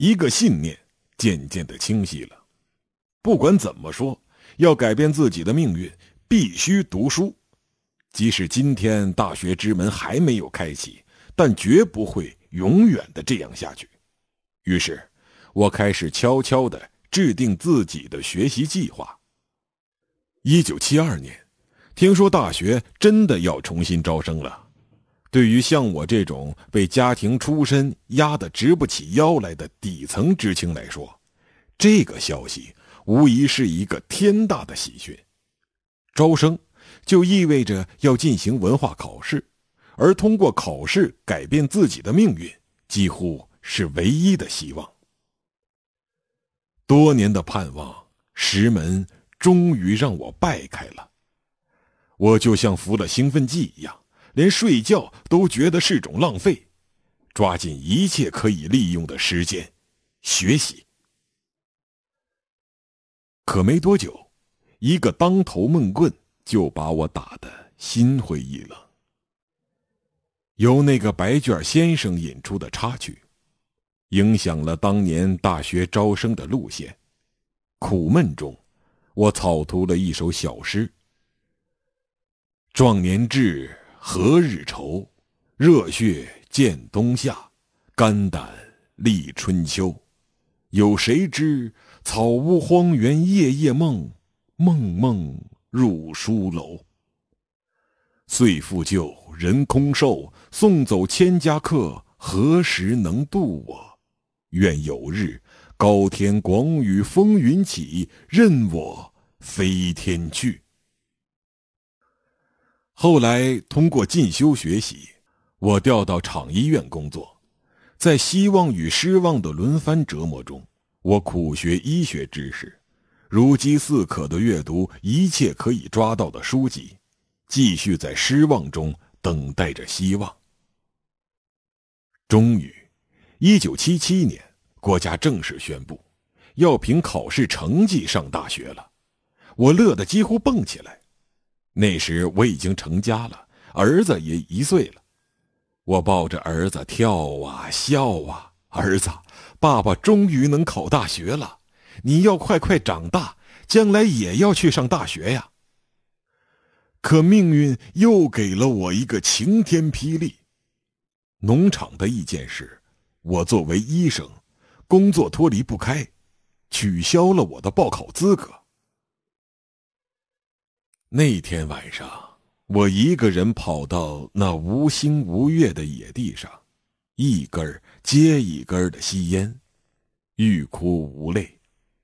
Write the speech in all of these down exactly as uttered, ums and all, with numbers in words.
一个信念渐渐的清晰了。不管怎么说，要改变自己的命运，必须读书。即使今天大学之门还没有开启，但绝不会永远的这样下去。于是，我开始悄悄地制定自己的学习计划。一九七二年，听说大学真的要重新招生了。对于像我这种被家庭出身压得直不起腰来的底层知青来说，这个消息无疑是一个天大的喜讯。招生就意味着要进行文化考试，而通过考试改变自己的命运，几乎是唯一的希望。多年的盼望，石门终于让我掰开了。我就像服了兴奋剂一样，连睡觉都觉得是种浪费，抓紧一切可以利用的时间学习。可没多久，一个当头闷棍就把我打得心灰意冷。由那个白卷先生引出的插曲，影响了当年大学招生的路线。苦闷中，我草图了一首小诗：壮年志，何日愁？热血见冬夏，肝胆立春秋。有谁知草屋荒原夜夜梦，梦梦入书楼。岁复旧，人空瘦，送走千家客，何时能渡我？愿有日，高天广宇风云起，任我飞天去。后来通过进修学习，我调到厂医院工作。在希望与失望的轮番折磨中，我苦学医学知识，如饥似渴地阅读一切可以抓到的书籍，继续在失望中等待着希望。终于，一九七七年，国家正式宣布，要凭考试成绩上大学了。我乐得几乎蹦起来。那时我已经成家了，儿子也一岁了。我抱着儿子跳啊笑啊，儿子，爸爸终于能考大学了，你要快快长大，将来也要去上大学呀。可命运又给了我一个晴天霹雳。农场的意见是，我作为医生，工作脱离不开，取消了我的报考资格。那天晚上，我一个人跑到那无星无月的野地上，一根接一根的吸烟，欲哭无泪。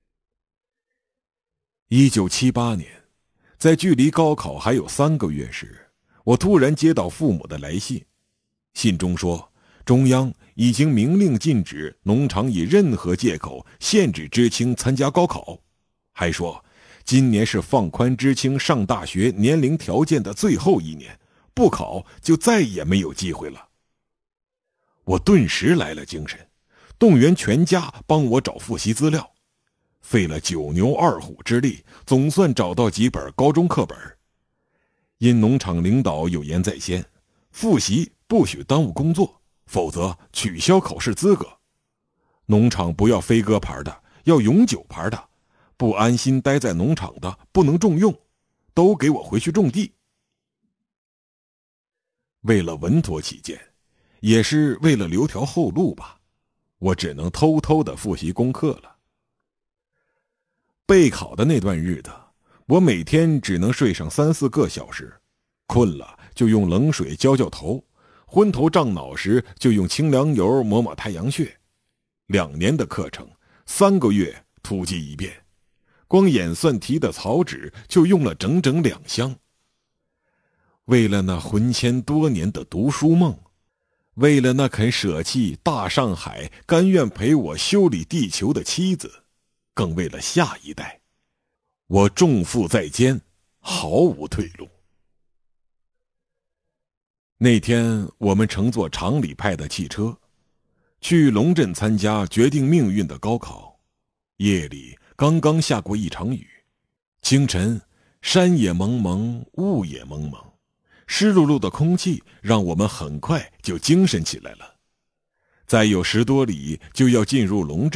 一九七八年，在距离高考还有三个月时，我突然接到父母的来信。信中说，中央已经明令禁止农场以任何借口限制知青参加高考，还说今年是放宽知青上大学年龄条件的最后一年，不考就再也没有机会了。我顿时来了精神，动员全家帮我找复习资料，费了九牛二虎之力，总算找到几本高中课本。因农场领导有言在先，复习不许耽误工作，否则取消考试资格。农场不要飞鸽牌的，要永久牌的，不安心待在农场的不能重用，都给我回去种地。为了稳妥起见，也是为了留条后路吧，我只能偷偷的复习功课了。备考的那段日子，我每天只能睡上三四个小时，困了就用冷水浇浇头，昏头胀脑时就用清凉油抹抹太阳穴。两年的课程，三个月突击一遍，光演算题的草纸就用了整整两箱。为了那魂牵多年的读书梦，为了那肯舍弃大上海甘愿陪我修理地球的妻子，更为了下一代，我重负在肩，毫无退路。那天我们乘坐厂里派的汽车去龙镇参加决定命运的高考。夜里刚刚下过一场雨，清晨山也蒙蒙，雾也蒙蒙，湿漉漉的空气让我们很快就精神起来了。 再有十多里就要进入龙镇。